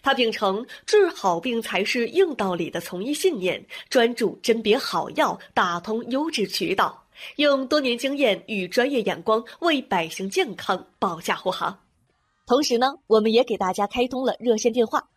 他秉承治好病才是硬道理的从医信念，专注甄别好药，打通优质渠道，用多年经验与专业眼光为百姓健康保驾护航。同时呢，我们也给大家开通了热线电话